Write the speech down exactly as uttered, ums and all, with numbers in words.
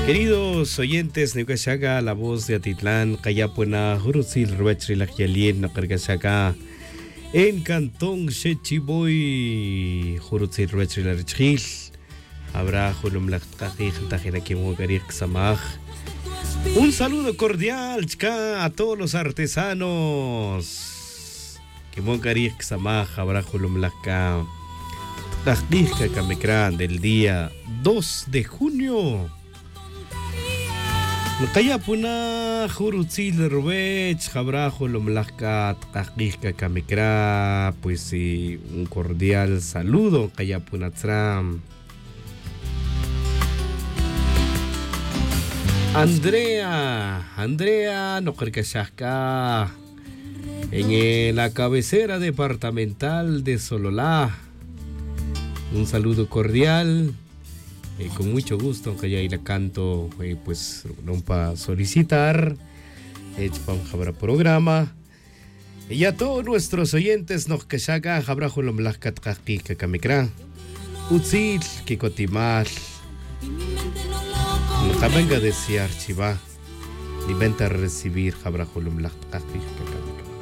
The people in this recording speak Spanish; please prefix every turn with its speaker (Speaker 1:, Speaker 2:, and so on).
Speaker 1: Queridos oyentes, Neucashaga, la voz de Atitlán, Cayapuena, Jurutzil, Ruechri, la Gialien, Nacargashaga, en Cantón Chechiboy, Jurutzil, Ruechri, la Richil, habrá Julum Lactaji, Tajera Kimugarik Samaj. Un saludo cordial chka, a todos los artesanos. Kimugarik Samaj, habrá Julum Lacta, Tajika Kamekran, del día dos de junio. Kaya puna Jurutzil Rubech, Jabrajo Lomlaka, Tajika Kamekra, pues sí, un cordial saludo, Kaya puna Tram. Andrea, Andrea, no Nokerkashaka, en la cabecera departamental de Sololá. Un saludo cordial. Eh, con mucho gusto, que ya ahí la canto, eh, pues, no para solicitar, eh, para el programa. Y a todos nuestros oyentes, nos que saca, habrá julom las catqui que camicra, utzil, que cotimal, no cabenga desear chiva, ni venta recibir, habrá julom las catqui que camicra.